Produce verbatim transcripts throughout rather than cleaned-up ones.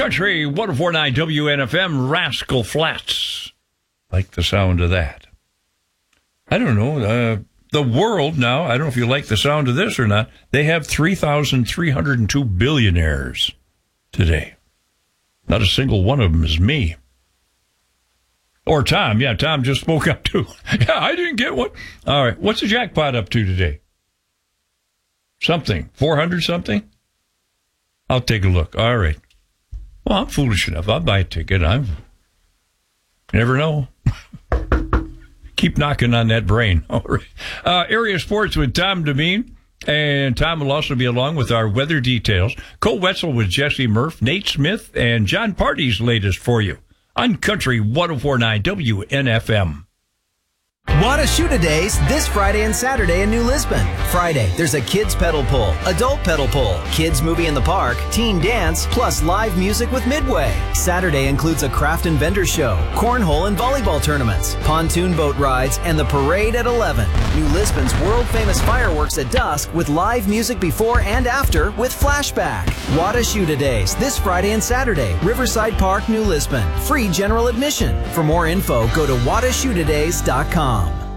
Country one oh four point nine W N F M, Rascal Flats. Like the sound of that. I don't know. Uh, the world now, I don't know if you like the sound of this or not, they have three thousand three hundred two billionaires today. Not a single one of them is me. Or Tom. Yeah, Tom just spoke up too. Yeah, I didn't get one. All right. What's the jackpot up to today? Something. four hundred something? I'll take a look. All right. Well, I'm foolish enough. I'll buy a ticket. I'm. Never know. Keep knocking on that brain. All right. Uh, area sports with Tom Devine. And Tom will also be along with our weather details. Cole Wetzel with Jesse Murph, Nate Smith, and John Party's latest for you on Country one oh four point nine W N F M. Wada Shoota Days this Friday and Saturday in New Lisbon. Friday, there's a kids pedal pull, adult pedal pull, kids movie in the park, teen dance, plus live music with Midway. Saturday includes a craft and vendor show, cornhole and volleyball tournaments, pontoon boat rides, and the parade at eleven. New Lisbon's world-famous fireworks at dusk with live music before and after with Flashback. Wada Shoota Days this Friday and Saturday, Riverside Park, New Lisbon. Free general admission. For more info, go to wada shoota days dot com.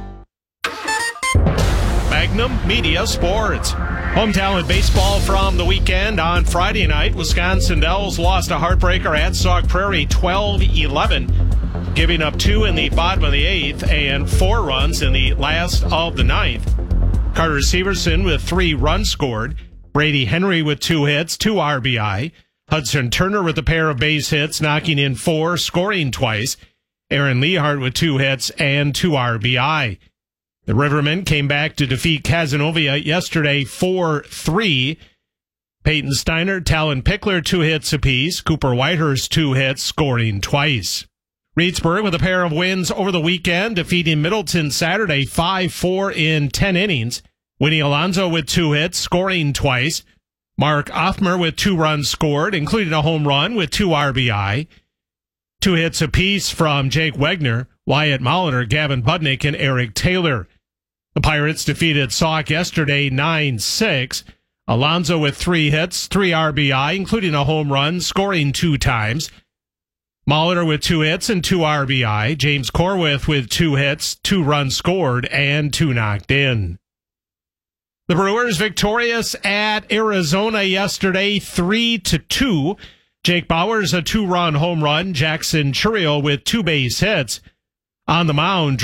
Magnum Media Sports. Home talent baseball from the weekend. On Friday night, Wisconsin Dells lost a heartbreaker at Sauk Prairie twelve eleven, giving up two in the bottom of the eighth and four runs in the last of the ninth. Carter Severson with three runs scored. Brady Henry with two hits, two R B I. Hudson Turner with a pair of base hits, knocking in four, scoring twice. Aaron Lehart with two hits and two R B I. The Rivermen came back to defeat Cazenovia yesterday four three. Peyton Steiner, Talon Pickler, two hits apiece. Cooper Whitehurst, two hits, scoring twice. Reedsburg with a pair of wins over the weekend, defeating Middleton Saturday five four in ten innings. Winnie Alonso with two hits, scoring twice. Mark Othmer with two runs scored, including a home run with two R B I. Two hits apiece from Jake Wegner, Wyatt Molitor, Gavin Budnick, and Eric Taylor. The Pirates defeated Sauk yesterday nine six. Alonso with three hits, three R B I, including a home run, scoring two times. Molitor with two hits and two R B I. James Corwith with two hits, two runs scored, and two knocked in. The Brewers victorious at Arizona yesterday, three to two. Jake Bauers a two-run home run. Jackson Churio with two base hits. On the mound,